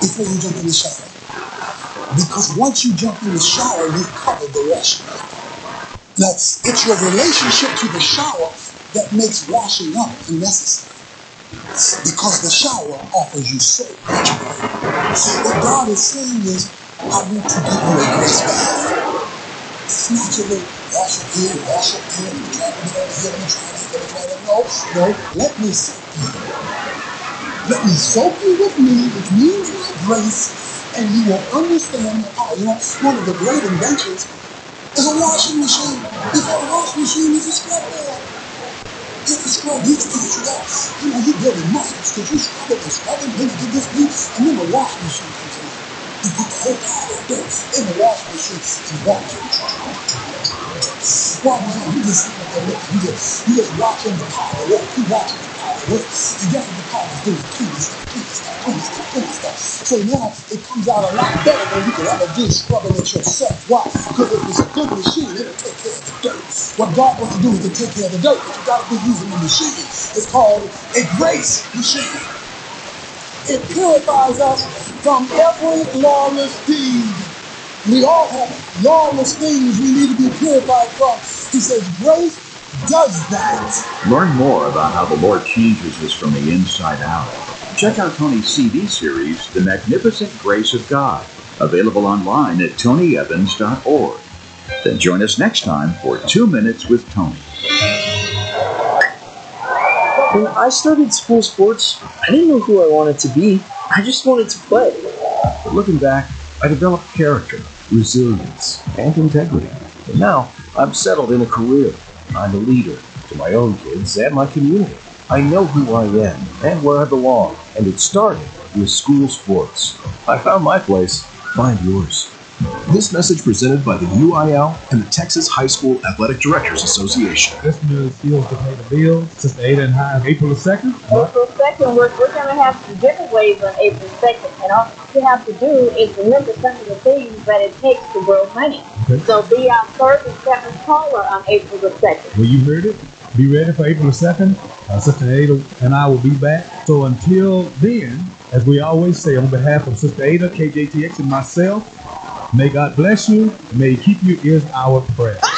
before you jump in the shower. Because once you jump in the shower, you've covered the washing up. Now, it's your relationship to the shower that makes washing up unnecessary. Because the shower offers you so much more. What God is saying is, I want to give you a grace bath. It's not your little wash your hair, you try to get over here, you try to no, let me soak you. Let me soak you with me, which means my grace, and you will understand the power. You know, one of the great inventions is a washing machine. Before a washing machine is a scrub board. You have to scrub these things. You're building muscles because you're scrubbing, then you get this deep, and then the washing machine comes in. You put the whole pile of dirt in the washing machine and wash it. You just watching the power work. You watching the power work. And guess what the power is doing? Cleaning stuff. So now it comes out a lot better than you could ever do scrubbing it yourself. Why? Because if it's a good machine, it'll take care of the dirt. What God wants to do is to take care of the dirt, but you got to be using the machine. It's called a grace machine. It purifies us from every lawless deed. We all have lawless things we need to be purified from. He says grace does that. Learn more about how the Lord changes us from the inside out. Check out Tony's CD series, The Magnificent Grace of God, available online at tonyevans.org. Then join us next time for 2 Minutes with Tony. When I started school sports, I didn't know who I wanted to be. I just wanted to play. But looking back, I developed character, resilience, and integrity. And now, I'm settled in a career. I'm a leader to my own kids and my community. I know who I am and where I belong, and it started with school sports. I found my place. Find yours. This message presented by the UIL and the Texas High School Athletic Directors Association. This meal skills to pay the bills. Sister Ada and I, April 2nd. April 2nd, we're going to have some giveaways on April 2nd. And all you have to do is remember some of the things that it takes to grow money. Okay. So be our third and seventh caller on April the 2nd. Well, you heard it. Be ready for April the 2nd. Sister Ada and I will be back. So until then, as we always say, on behalf of Sister Ada, KJTX, and myself, may God bless you. May He keep you is our prayer.